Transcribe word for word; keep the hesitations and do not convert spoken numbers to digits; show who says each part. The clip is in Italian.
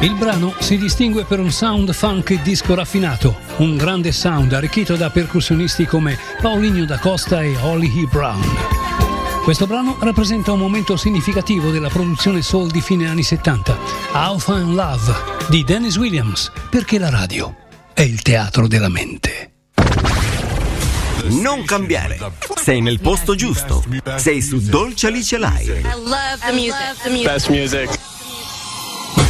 Speaker 1: Il brano si distingue per un sound funk e disco raffinato, un grande sound arricchito da percussionisti come Paulinho da Costa e Holly E. Brown. Questo brano rappresenta un momento significativo della produzione soul di fine anni settanta, How Fine Love di Dennis Williams, perché la radio è il teatro della mente.
Speaker 2: Non cambiare, sei nel posto giusto, sei su Dolce Alice Live.
Speaker 3: I love the music. Best music.